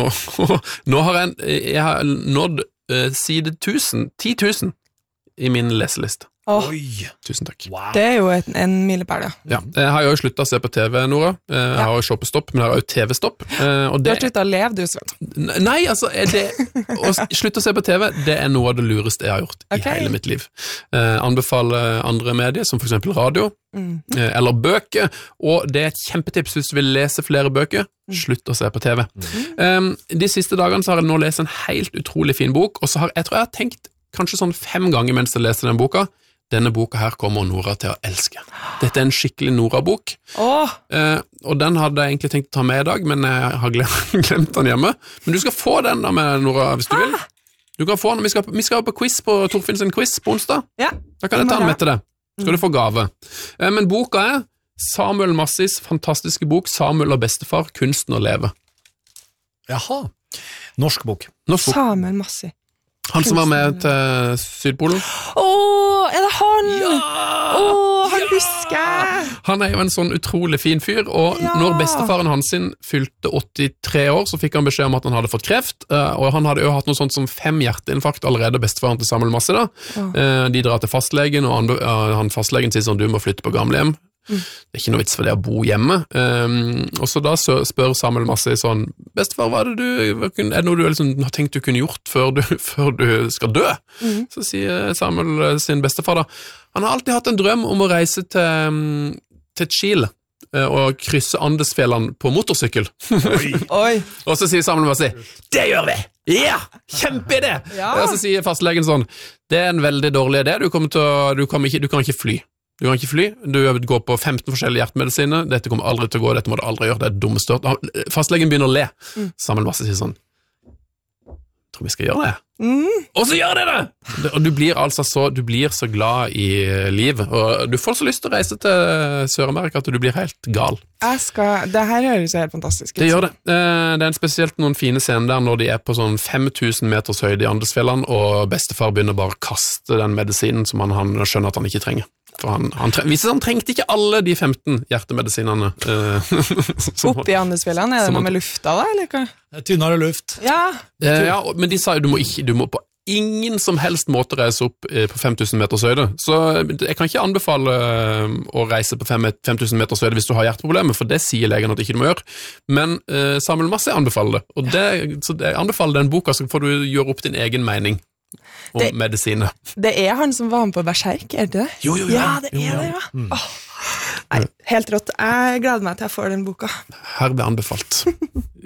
Nå har jeg har nådd side 1000 i min leseliste. Oi. Tusen takk. Wow. Det jo en milepæl, ja. Jeg har jo sluttet å se på TV, Nora. Jeg har jo shoppestopp, men jeg har jo TV-stopp. Du har sluttet å leve, du, Sven. Nei, altså, å slutte å se på TV, det noe av det lureste jeg har gjort i hele mitt liv. Anbefaler andre medier, som for eksempel radio, eller bøker, og det et kjempetips hvis du vil lese flere bøker, slutt å se på TV. De siste dagene så har jeg nå lest en helt utrolig fin bok, og så jeg tror jeg har tenkt kanskje sånn 5 ganger mens jeg leser den boka. Denne boka her kommer Nora til å elske. Dette en skikkelig Nora-bok. Og den hadde jeg egentlig tenkt å ta med i dag, men jeg har glemt den hjemme. Men du skal få den da med, Nora, hvis du vil. Du kan få den. Vi skal på quiz på Torfinn sin quiz på onsdag. Ja. Da kan jeg ta den med til deg. Skal du få gave. Men boka Samuel Massis fantastiske bok Samuel og bestefar, kunsten å leve. Jaha. Norsk bok. Samuel Massi. Han som var med til Sydpolen. Det han? Ja! Han husker jeg! Han jo en sånn utrolig fin fyr, og når bestefaren hans fylte 83 år, så fikk han beskjed om at han hadde fått kreft, og han hadde jo hatt noe sånt som 5 hjerteinfarkt allerede, bestefaren til Samuel Massi da. De drar til fastlegen, og fastlegen sier sånn, du må flytte på gamlehjem. Det ikke noe vits for det å bo hjemme. Og så da spør Samuel Massi sånn, bestefar, hva det noe du har tenkt du kunne gjort før du skal dø? Så sier Samuel sin bestefar da, han har alltid hatt en drøm om å reise til Chile og krysse Andesfjellene på motorsykkel. Oi. Og så sier Samuel Massi, det gjør vi! Ja, kjempeidé! Og så sier fastlegen sånn, det en veldig dårlig idé, du kan ikke fly. Du kan ikke fly, du går på 15 forskjellige hjertemedisiner, dette kommer aldri til å gå, dette må du aldri gjøre, det dummest størt. Fastlegen begynner å le. Samuel Massi sier sånn, tror vi skal gjøre det? Og så gjør det! Og du blir så glad i livet, og du får så lyst til å reise til Sør-Amerika at du blir helt gal. Det her høres helt fantastisk ut. Det gjør det. Det en spesielt noen fine scener der når de på sånn 5000 meters høyde i Andesfjellene, og bestefar begynner bare å kaste den medisinen som han skjønner at han ikke trenger. For han trengte ikke alle de 15 hjertemedisinene. Oppi Andesfjellene, det noe med lufta da, eller hva? Tynnere luft. Ja, men de sa jo du må på ingen som helst måte reise opp på 5000 meters høyde. Så jeg kan ikke anbefale å reise på 5000 meters høyde hvis du har hjerteproblemer, for det sier legen at ikke du må gjøre. Men Samuel Massi anbefaler det. Så jeg anbefaler den boka, så får du gjøre opp din egen mening. Om medisiner. Det han som var med på Berserk, det det? Jo. Ja, det det, ja. Nei, helt rått. Jeg gleder meg til jeg får den boka. Herved anbefalt.